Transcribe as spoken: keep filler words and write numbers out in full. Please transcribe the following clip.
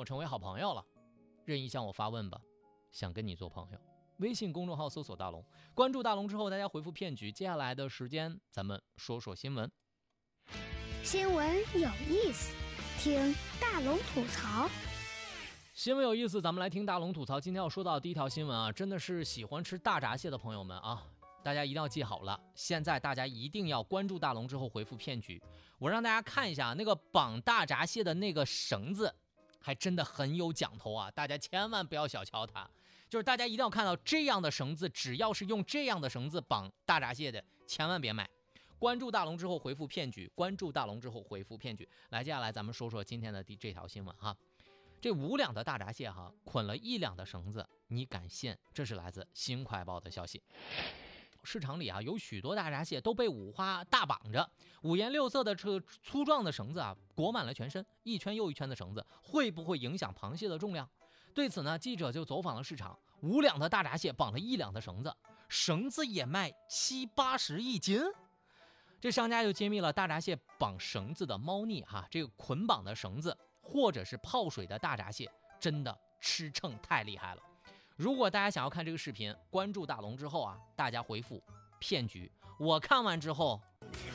成为好朋友了，任意向我发问吧，想跟你做朋友。微信公众号搜索大龙，关注大龙之后，大家回复骗局。接下来的时间，咱们说说新闻。 新闻有意思，听大龙吐槽。 新闻有意思，咱们来听大龙吐槽。今天要说到的第一条新闻啊，真的是喜欢吃大闸蟹的朋友们啊，大家一定要记好了。现在大家一定要关注大龙之后回复骗局。我让大家看一下那个绑大闸蟹的那个绳子，还真的很有讲头啊！大家千万不要小瞧它，就是大家一定要看到这样的绳子，只要是用这样的绳子绑大闸蟹的，千万别买。关注大龙之后回复骗局，关注大龙之后回复骗局。来，接下来咱们说说今天的第这条新闻哈。这五两的大闸蟹哈，捆了一两的绳子，你敢信？这是来自新快报的消息。市场里啊，有许多大闸蟹都被五花大绑着，五颜六色的这粗壮的绳子啊，裹满了全身，一圈又一圈的绳子，会不会影响螃蟹的重量？对此呢，记者就走访了市场，五两的大闸蟹绑了一两的绳子，绳子也卖七八十一斤。这商家就揭秘了大闸蟹绑绳子的猫腻哈，这个捆绑的绳子或者是泡水的大闸蟹，真的吃秤太厉害了。如果大家想要看这个视频，关注大龙之后啊，大家回复骗局，我看完之后